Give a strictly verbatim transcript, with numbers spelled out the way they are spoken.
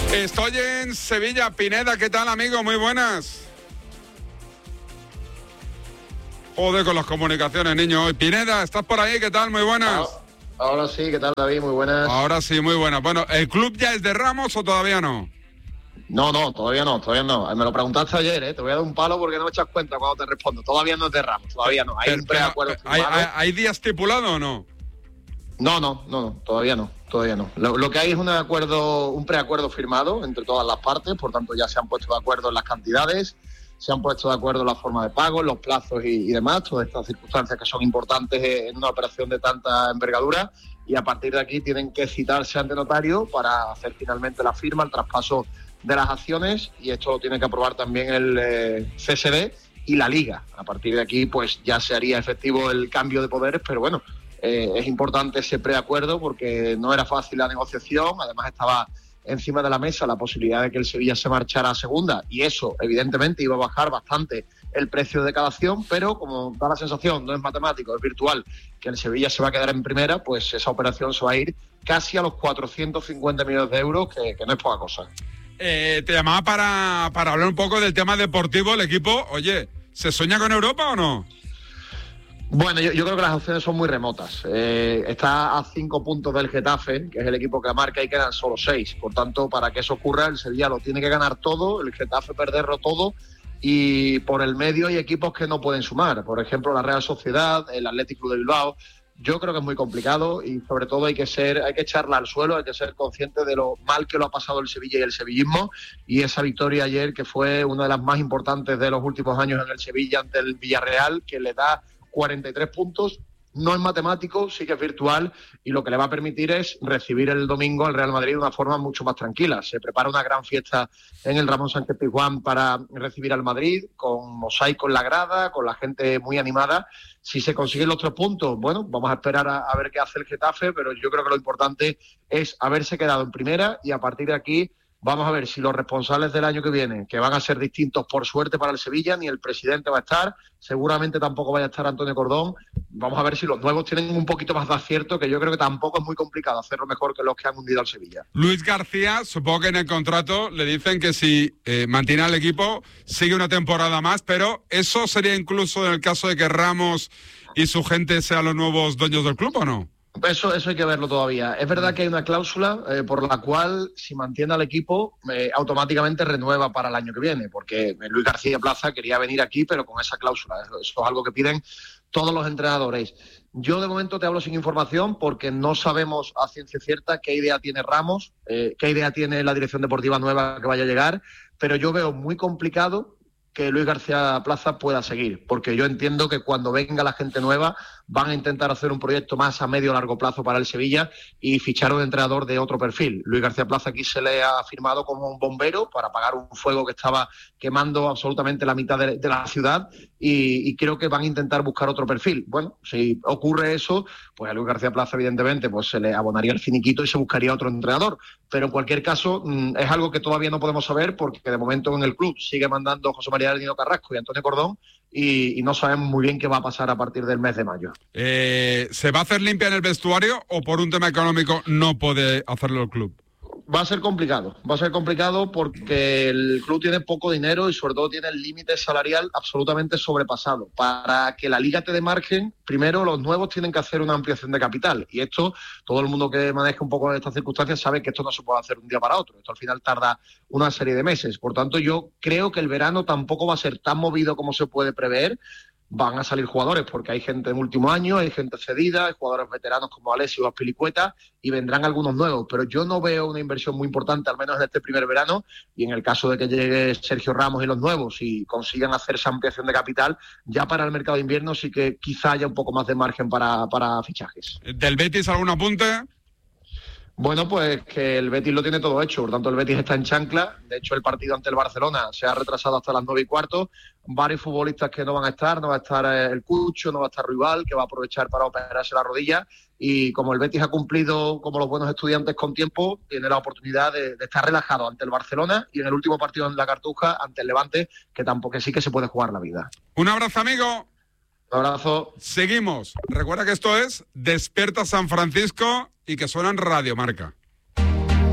Estoy en Sevilla. Pineda, ¿qué tal, amigo? Muy buenas. Joder, con las comunicaciones, niño. Pineda, ¿estás por ahí? ¿Qué tal? Muy buenas. Ahora, ahora sí, ¿qué tal, David? Muy buenas. Ahora sí, muy buenas. Bueno, ¿el club ya es de Ramos o todavía no? No, no, todavía no, todavía no. Me lo preguntaste ayer, ¿eh? Te voy a dar un palo porque no me echas cuenta cuando te respondo. Todavía no es de Ramos, todavía no. Hay pero, un preacuerdo pero, ¿hay, firmado. hay, ¿Hay día estipulado o no? No, no, no, no, todavía no, todavía no. Lo, lo que hay es un acuerdo, un preacuerdo firmado entre todas las partes, por tanto ya se han puesto de acuerdo en las cantidades, se han puesto de acuerdo en la forma de pago, en los plazos y, y demás, todas estas circunstancias que son importantes en una operación de tanta envergadura, y a partir de aquí tienen que citarse ante notario para hacer finalmente la firma, el traspaso de las acciones, y esto lo tiene que aprobar también el eh, C S D y la Liga. A partir de aquí pues ya se haría efectivo el cambio de poderes, pero bueno, Eh, es importante ese preacuerdo porque no era fácil la negociación, además estaba encima de la mesa la posibilidad de que el Sevilla se marchara a segunda y eso evidentemente iba a bajar bastante el precio de cada acción, pero como da la sensación, no es matemático, es virtual, que el Sevilla se va a quedar en primera, pues esa operación se va a ir casi a los cuatrocientos cincuenta millones de euros, que, que no es poca cosa. Eh, te llamaba para, para hablar un poco del tema deportivo. El equipo, oye, ¿se sueña con Europa o no? Bueno, yo, yo creo que las opciones son muy remotas. Eh, está a cinco puntos del Getafe, que es el equipo que la marca, y quedan solo seis. Por tanto, para que eso ocurra, el Sevilla lo tiene que ganar todo, el Getafe perderlo todo, y por el medio hay equipos que no pueden sumar. Por ejemplo, la Real Sociedad, el Athletic Club de Bilbao. Yo creo que es muy complicado y sobre todo hay que ser, hay que echarla al suelo, hay que ser consciente de lo mal que lo ha pasado el Sevilla y el sevillismo, y esa victoria ayer, que fue una de las más importantes de los últimos años en el Sevilla ante el Villarreal, que le da cuarenta y tres puntos, no es matemático, sí que es virtual, y lo que le va a permitir es recibir el domingo al Real Madrid de una forma mucho más tranquila. Se prepara una gran fiesta en el Ramón Sánchez Pizjuán para recibir al Madrid, con mosaico en la grada, con la gente muy animada. Si se consiguen los tres puntos, bueno, vamos a esperar a, a ver qué hace el Getafe, pero yo creo que lo importante es haberse quedado en primera, y a partir de aquí vamos a ver si los responsables del año que viene, que van a ser distintos por suerte para el Sevilla, ni el presidente va a estar, seguramente tampoco vaya a estar Antonio Cordón. Vamos a ver si los nuevos tienen un poquito más de acierto, que yo creo que tampoco es muy complicado hacerlo mejor que los que han hundido al Sevilla. Luis García, supongo que en el contrato le dicen que si eh, mantiene al equipo, sigue una temporada más, pero eso sería incluso en el caso de que Ramos y su gente sean los nuevos dueños del club, ¿o no? Eso, eso hay que verlo todavía. Es verdad que hay una cláusula eh, por la cual, si mantiene al equipo, eh, automáticamente renueva para el año que viene, porque Luis García Plaza quería venir aquí, pero con esa cláusula. Eso, eso es algo que piden todos los entrenadores. Yo de momento te hablo sin información porque no sabemos a ciencia cierta qué idea tiene Ramos, eh, qué idea tiene la dirección deportiva nueva que vaya a llegar, pero yo veo muy complicado que Luis García Plaza pueda seguir, porque yo entiendo que cuando venga la gente nueva van a intentar hacer un proyecto más a medio o largo plazo para el Sevilla y fichar un entrenador de otro perfil. Luis García Plaza aquí se le ha firmado como un bombero para apagar un fuego que estaba quemando absolutamente la mitad de, de la ciudad, y, y creo que van a intentar buscar otro perfil. Bueno, si ocurre eso, pues a Luis García Plaza evidentemente pues se le abonaría el finiquito y se buscaría otro entrenador, pero en cualquier caso mmm, es algo que todavía no podemos saber, porque de momento en el club sigue mandando José María del Nido Carrasco y Antonio Cordón, y, y no sabemos muy bien qué va a pasar a partir del mes de mayo. Eh, ¿Se va a hacer limpia en el vestuario o por un tema económico no puede hacerlo el club? Va a ser complicado, va a ser complicado porque el club tiene poco dinero y sobre todo tiene el límite salarial absolutamente sobrepasado. Para que la liga te dé margen, primero los nuevos tienen que hacer una ampliación de capital, y esto, todo el mundo que maneja un poco estas circunstancias sabe que esto no se puede hacer un día para otro, esto al final tarda una serie de meses. Por tanto, yo creo que el verano tampoco va a ser tan movido como se puede prever. Van a salir jugadores porque hay gente en último año, hay gente cedida, hay jugadores veteranos como Alessio o Azpilicueta, y vendrán algunos nuevos, pero yo no veo una inversión muy importante, al menos en este primer verano, y en el caso de que llegue Sergio Ramos y los nuevos y consigan hacer esa ampliación de capital, ya para el mercado de invierno sí que quizá haya un poco más de margen para, para fichajes. ¿Del Betis algún apunte? Bueno, pues que el Betis lo tiene todo hecho, por tanto el Betis está en chancla. De hecho, el partido ante el Barcelona se ha retrasado hasta las nueve y cuarto. Varios futbolistas que no van a estar, no va a estar el Cucho, no va a estar Rival, que va a aprovechar para operarse la rodilla, y como el Betis ha cumplido como los buenos estudiantes con tiempo, tiene la oportunidad de, de estar relajado ante el Barcelona y en el último partido en la Cartuja ante el Levante, que tampoco que sí que se puede jugar la vida. Un abrazo, amigo. Un abrazo. Seguimos. Recuerda que esto es Despierta San Francisco y que suena en Radio Marca.